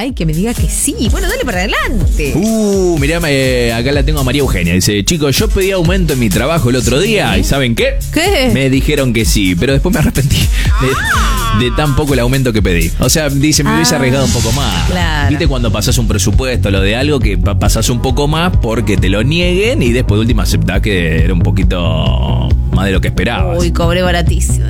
amiga y que me diga que sí. Bueno, dale para adelante. Mirá, acá la tengo a María Eugenia. Dice, chicos, yo pedí aumento en mi trabajo el otro día. ¿Y saben qué? ¿Qué? Me dijeron que sí, pero después me arrepentí de tan poco el aumento que pedí. O sea, dice, me hubiese arriesgado un poco más. Claro. ¿Viste cuando pasás un presupuesto, lo de algo, que pasás un poco más porque te lo nieguen y después de última aceptás que era un poquito más de lo que esperabas? Uy, cobré baratísimo.